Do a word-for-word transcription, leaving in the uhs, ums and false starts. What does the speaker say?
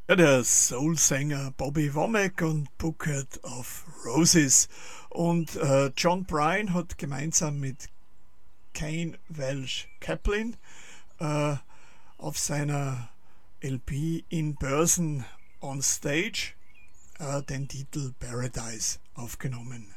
Ja, der Soul-Sänger Bobby Womack und Bucket of Roses. Und äh, John Bryan hat gemeinsam mit Kane Welsh Kaplan äh, auf seiner L P In Person on Stage äh, den Titel Paradise aufgenommen.